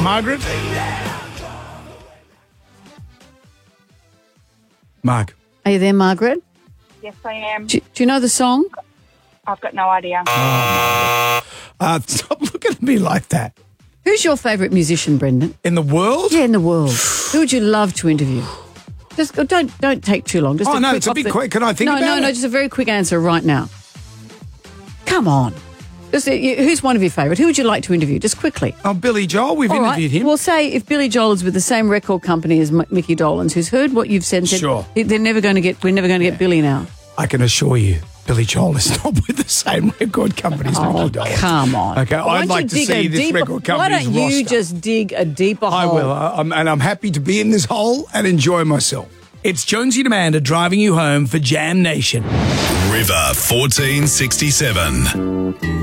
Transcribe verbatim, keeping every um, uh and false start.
Margaret? Mark. Are you there, Margaret? Yes, I am. Do, do you know the song? I've got no idea. Uh, stop looking at me like that. Who's your favourite musician, Brendan? In the world? Yeah, in the world. Who would you love to interview? Just oh, don't don't take too long. Just Oh, a no, quick it's a off big the- quick. Can I think no, about No, no, it? no, just a very quick answer right now. Come on. Just, uh, you- who's one of your favourite? Who would you like to interview? Just quickly. Oh, Billy Joel. We've All right. interviewed him. Well, say if Billy Joel is with the same record company as M- Mickey Dolenz, who's heard what you've said, and said Sure. they're never going to get. We're never going to get Billy now. I can assure you, Billy Joel is not with the same record company as Oh, Mickey Dolenz. come on. Okay, Why I'd don't like you to dig see a this deeper- record Why company's don't you roster. just dig a deeper I hole? will, I- I'm, and I'm happy to be in this hole and enjoy myself. It's Jonesy and Amanda driving you home for Jam Nation. River fourteen sixty-seven.